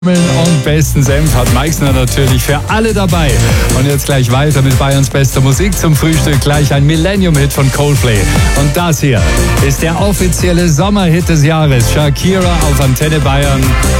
Und besten Senf hat Meixner natürlich für alle dabei. Und jetzt gleich weiter mit Bayerns bester Musik zum Frühstück. Gleich ein Millennium-Hit von Coldplay. Und das hier ist der offizielle Sommerhit des Jahres. Shakira auf Antenne Bayern.